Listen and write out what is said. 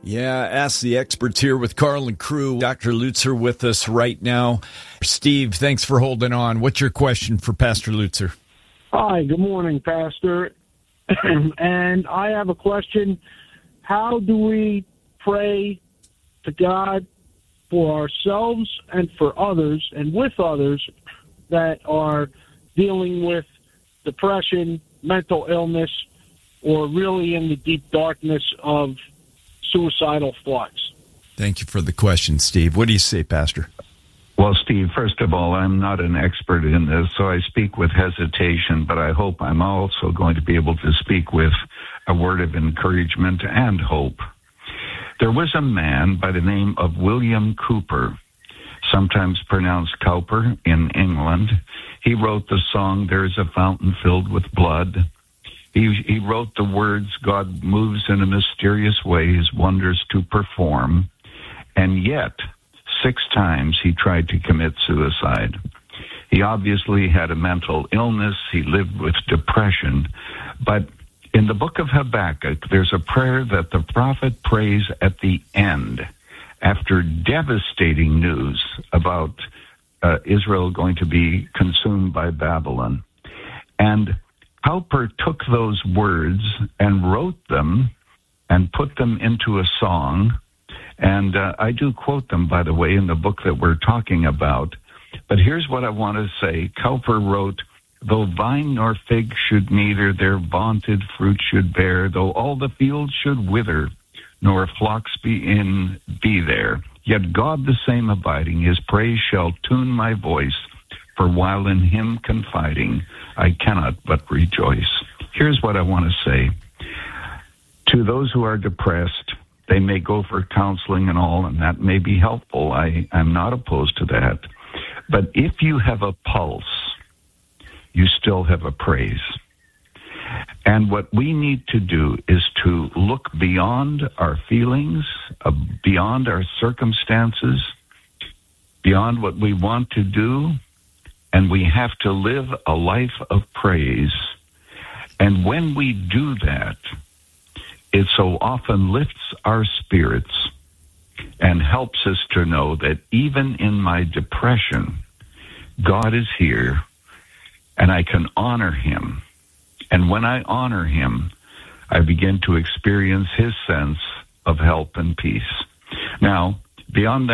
Yeah, Ask the Experts here with Carl and crew. Dr. Lutzer with us right now. Steve, thanks for holding on. What's your question for Pastor Lutzer? Hi, good morning, Pastor. And I have a question. How do we pray to God for ourselves and for others and with others that are dealing with depression, mental illness, or really in the deep darkness of suicidal thoughts? Thank you for the question, Steve. What do you say, Pastor? Well, Steve, first of all, I'm not an expert in this, so I speak with hesitation, but I hope I'm also going to be able to speak with a word of encouragement and hope. There was a man by the name of William Cowper, sometimes pronounced Cowper, in England. He wrote the song, "There's a Fountain Filled with Blood." He wrote the words, "God moves in a mysterious way his wonders to perform," and yet 6 times he tried to commit suicide. He obviously had a mental illness. He lived with depression. But in the book of Habakkuk, there's a prayer that the prophet prays at the end after devastating news about Israel going to be consumed by Babylon. And Cowper took those words and wrote them and put them into a song. And I do quote them, by the way, in the book that we're talking about. But here's what I want to say. Cowper wrote, "Though vine nor fig should neither their vaunted fruit should bear, though all the fields should wither, nor flocks be there, yet God the same abiding, his praise shall tune my voice, for while in him confiding, I cannot but rejoice." Here's what I want to say. To those who are depressed, they may go for counseling and all, and that may be helpful. I'm not opposed to that. But if you have a pulse, you still have a praise. And what we need to do is to look beyond our feelings, beyond our circumstances, beyond what we want to do, and we have to live a life of praise. And when we do that, it so often lifts our spirits and helps us to know that even in my depression, God is here and I can honor him. And when I honor him, I begin to experience his sense of help and peace. Now, beyond that,